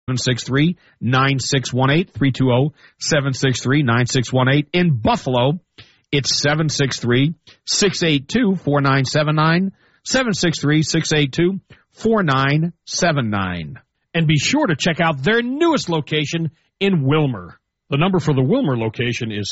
763-9618, 320-763-9618. In Buffalo, it's 763-682-4979, 763-682-4979. And be sure to check out their newest location in Wilmer. The number for the Wilmer location is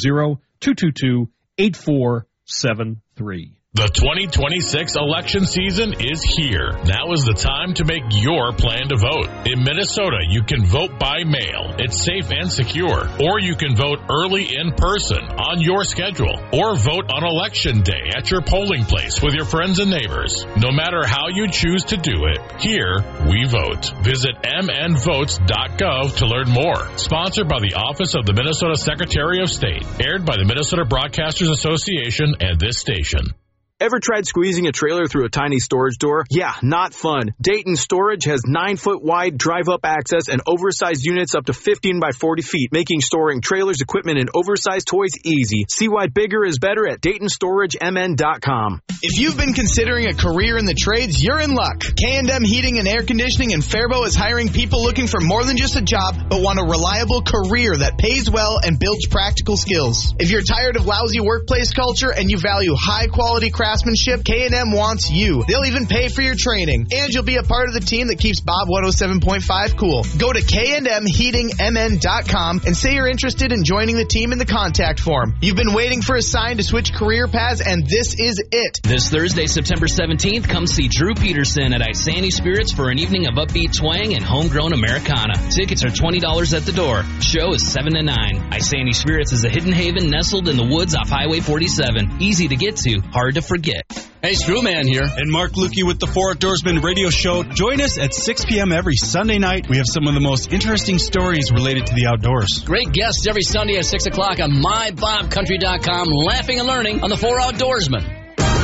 320-222-8473. The 2026 election season is here. Now is the time to make your plan to vote. In Minnesota, you can vote by mail. It's safe and secure. Or you can vote early in person on your schedule. Or vote on Election Day at your polling place with your friends and neighbors. No matter how you choose to do it, here we vote. Visit mnvotes.gov to learn more. Sponsored by the Office of the Minnesota Secretary of State. Aired by the Minnesota Broadcasters Association and this station. Ever tried squeezing a trailer through a tiny storage door? Yeah, not fun. Dayton Storage has 9-foot wide drive-up access and oversized units up to 15 by 40 feet, making storing trailers, equipment, and oversized toys easy. See why bigger is better at DaytonStorageMN.com. If you've been considering a career in the trades, you're in luck. K&M Heating and Air Conditioning in Faribault is hiring people looking for more than just a job, but want a reliable career that pays well and builds practical skills. If you're tired of lousy workplace culture and you value high-quality craftsmanship, K&M wants you. They'll even pay for your training. And you'll be a part of the team that keeps Bob 107.5 cool. Go to KNMHeatingMN.com and say you're interested in joining the team in the contact form. You've been waiting for a sign to switch career paths, and this is it. This Thursday, September 17th, come see Drew Peterson at Isani Spirits for an evening of upbeat twang and homegrown Americana. Tickets are $20 at the door. Show is 7 to 9. Isani Spirits is a hidden haven nestled in the woods off Highway 47. Easy to get to, hard to forget. Hey, Screwman here. And Mark Lukey with the Four Outdoorsmen radio show. Join us at 6 p.m. every Sunday night. We have some of the most interesting stories related to the outdoors. Great guests every Sunday at 6 o'clock on MyBobCountry.com. Laughing and learning on the Four Outdoorsmen.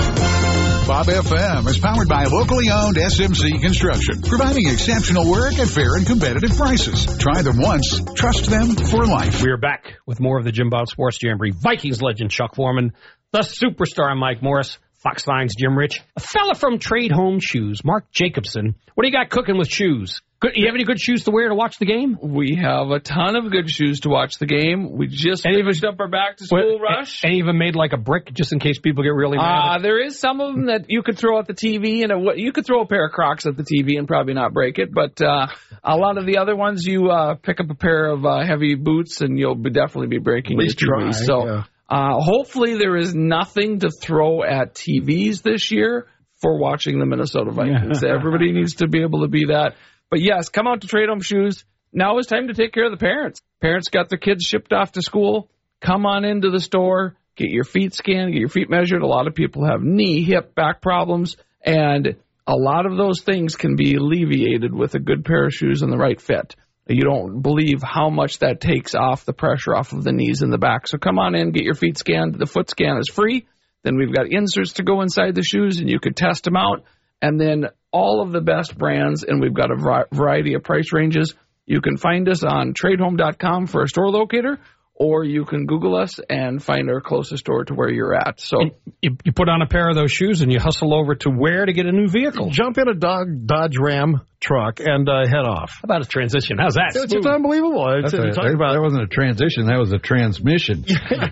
Bob FM is powered by locally owned SMC Construction, providing exceptional work at fair and competitive prices. Try them once, trust them for life. We are back with more of the Jim Bob Sports Jamboree. Vikings legend Chuck Foreman, the superstar Mike Morris, Fox 9's Jim Rich, a fella from Trade Home Shoes, Mark Jacobson. What do you got cooking with shoes? You have any good shoes to wear to watch the game? We have a ton of good shoes to watch the game. We just finished up our back-to-school rush. And even made like a brick just in case people get really mad? There is some of them that you could throw at the TV, and you could throw a pair of Crocs at the TV and probably not break it. But a lot of the other ones, you pick up a pair of heavy boots, and you'll definitely be breaking your TV. So hopefully there is nothing to throw at TVs this year for watching the Minnesota Vikings. Yeah. Everybody needs to be able to be that. But, yes, come out to Trade Home Shoes. Now is time to take care of the parents. Parents got their kids shipped off to school. Come on into the store. Get your feet scanned. Get your feet measured. A lot of people have knee, hip, back problems. And a lot of those things can be alleviated with a good pair of shoes and the right fit. You don't believe how much that takes off the pressure off of the knees and the back. So come on in, get your feet scanned. The foot scan is free. Then we've got inserts to go inside the shoes, and you could test them out. And then all of the best brands, and we've got a variety of price ranges. You can find us on tradehome.com for a store locator, or you can Google us and find our closest store to where you're at. So you put on a pair of those shoes and you hustle over to where to get a new vehicle? Jump in a Dodge Ram truck and head off. How about a transition? How's that? It's unbelievable. That wasn't a transition. That was a transmission.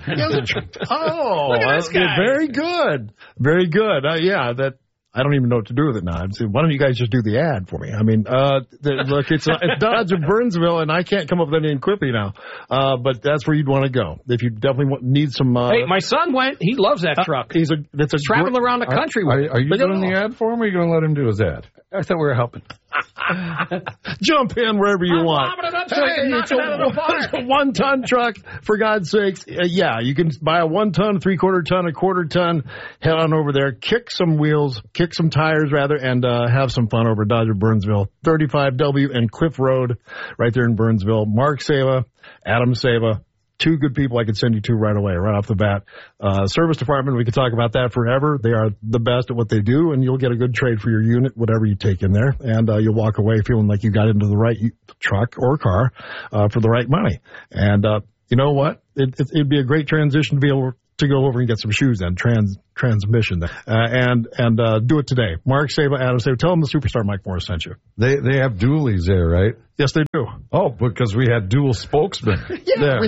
Very good. Very good. I don't even know what to do with it now. Why don't you guys just do the ad for me? I mean, look, it's Dodge of Burnsville, and I can't come up with anything quippy now. But that's where you'd want to go if you definitely need some. Hey, my son went. He loves that truck. He's traveling around the country. Are you doing the ad for him, or are you going to let him do his ad? I thought we were helping. Jump in wherever you want. It's a 1-ton truck, for God's sakes. You can buy a 1-ton, 3/4 ton, a 1/4 ton. Head on over there, kick some tires, and have some fun over at Dodge of Burnsville. 35W and Cliff Road, right there in Burnsville. Mark Seva, Adam Seva. Two good people I could send you to right away, right off the bat. Service department, we could talk about that forever. They are the best at what they do, and you'll get a good trade for your unit, whatever you take in there. And you'll walk away feeling like you got into the right truck or car for the right money. And you know what? It'd be a great transition to be able to go over and get some shoes and transmission and do it today. Mark Saba, Adam Saba, tell them the Superstar Mike Morris sent you. They have dualies there, right? Yes, they do. Oh, because we had dual spokesmen there.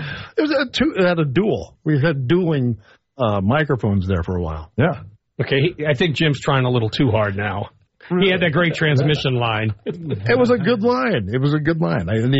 It had a dual. We had dueling microphones there for a while. Yeah. Okay, I think Jim's trying a little too hard now. He had that great transmission line. It was a good line. And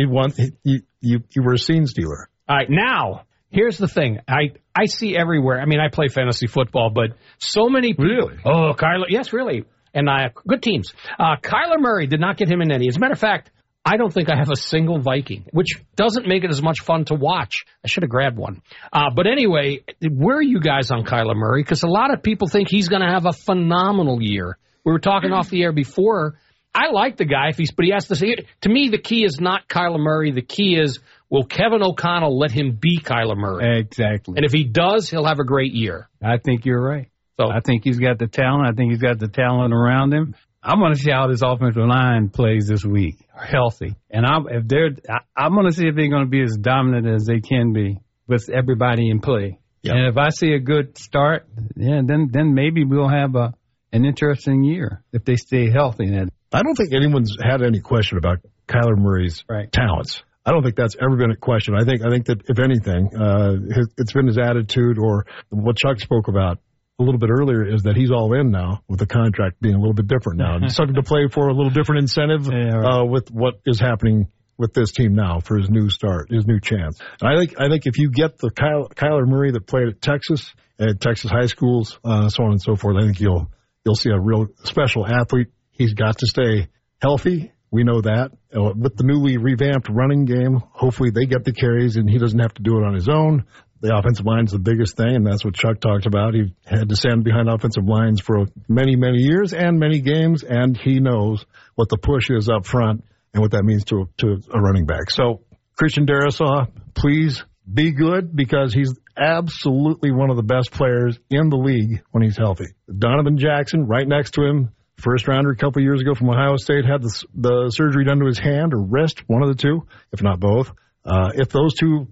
you were a scene stealer. All right, now, here's the thing. I see everywhere. I mean, I play fantasy football, but so many people. Really? Oh, Kyler. Yes, really. And good teams. Kyler Murray did not get him in any. As a matter of fact, I don't think I have a single Viking, which doesn't make it as much fun to watch. I should have grabbed one. But anyway, where are you guys on Kyler Murray? Because a lot of people think he's going to have a phenomenal year. We were talking off the air before. I like the guy, but he has to say, to me, the key is not Kyler Murray. The key is, will Kevin O'Connell let him be Kyler Murray? Exactly. And if he does, he'll have a great year. I think you're right. So I think he's got the talent. I think he's got the talent around him. I want to see how this offensive line plays this week, healthy. And I'm going to see if they're going to be as dominant as they can be with everybody in play. Yep. And if I see a good start, then maybe we'll have an interesting year if they stay healthy. I don't think anyone's had any question about Kyler Murray's talents. I don't think that's ever been a question. I think that if anything, it's been his attitude, or what Chuck spoke about a little bit earlier, is that he's all in now, with the contract being a little bit different now. He's something to play for, a little different incentive with what is happening with this team now for his new start, his new chance. And I think if you get the Kyler Murray that played at Texas high schools, so on and so forth, I think you'll see a real special athlete. He's got to stay healthy. We know that. With the newly revamped running game, hopefully they get the carries and he doesn't have to do it on his own. The offensive line is the biggest thing, and that's what Chuck talked about. He had to stand behind offensive lines for many, many years and many games, and he knows what the push is up front and what that means to a running back. So, Christian Darrisaw, please be good, because he's absolutely one of the best players in the league when he's healthy. Donovan Jackson, right next to him, first rounder a couple years ago from Ohio State, had the surgery done to his hand or wrist, one of the two, if not both. If those two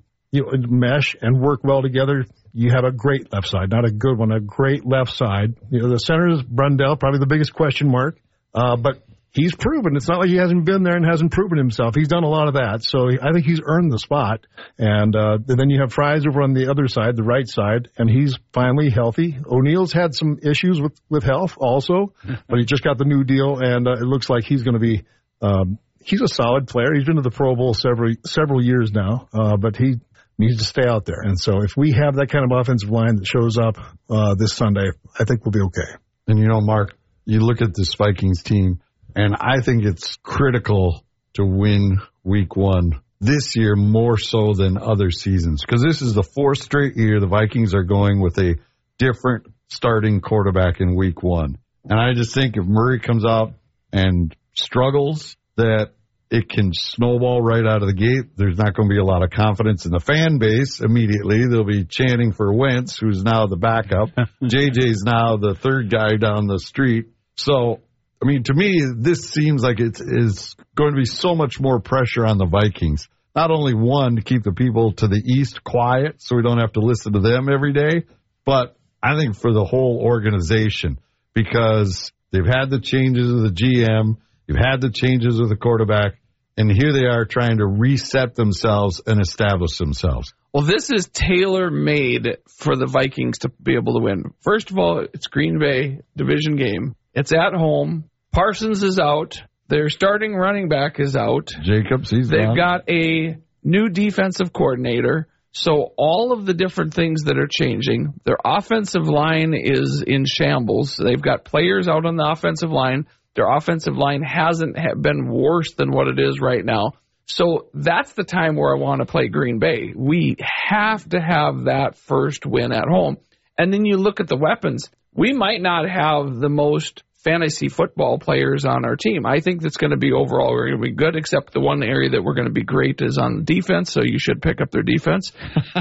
mesh and work well together, you have a great left side, not a good one, a great left side. The center is Brundell, probably the biggest question mark, but he's proven. It's not like he hasn't been there and hasn't proven himself. He's done a lot of that, so I think he's earned the spot. And then you have Fries over on the other side, the right side, and he's finally healthy. O'Neill's had some issues with health also, but he just got the new deal, and it looks like he's going to be he's a solid player. He's been to the Pro Bowl several years now, but he needs to stay out there. And so if we have that kind of offensive line that shows up this Sunday, I think we'll be okay. And Mark, you look at this Vikings team, and I think it's critical to win week one this year more so than other seasons, because this is the fourth straight year the Vikings are going with a different starting quarterback in week one. And I just think if Murray comes out and struggles, that it can snowball right out of the gate. There's not going to be a lot of confidence in the fan base immediately. They'll be chanting for Wentz, who's now the backup. JJ's now the third guy down the street. So, I mean, to me, this seems like it is going to be so much more pressure on the Vikings. Not only, one, to keep the people to the east quiet so we don't have to listen to them every day, but I think for the whole organization, because they've had the changes of the GM, you've had the changes of the quarterback, and here they are trying to reset themselves and establish themselves. Well, this is tailor-made for the Vikings to be able to win. First of all, it's Green Bay, division game. It's at home. Parsons is out. Their starting running back is out. Jacobs, he's They've down. got a new defensive coordinator. So all of the different things that are changing, their offensive line is in shambles. They've got players out on the offensive line. Their offensive line hasn't been worse than what it is right now. So that's the time where I want to play Green Bay. We have to have that first win at home. And then you look at the weapons. We might not have the most fantasy football players on our team. I think that's going to be overall we're going to be good, except the one area that we're going to be great is on defense, so you should pick up their defense.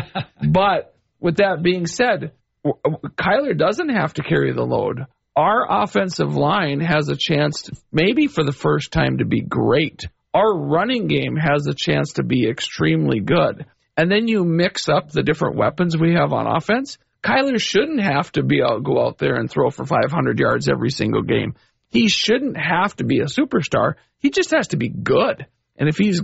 But with that being said, Kyler doesn't have to carry the load. Our offensive line has a chance, to, maybe for the first time, to be great. Our running game has a chance to be extremely good. And then you mix up the different weapons we have on offense. Kyler shouldn't have to go out there and throw for 500 yards every single game. He shouldn't have to be a superstar. He just has to be good. And if he's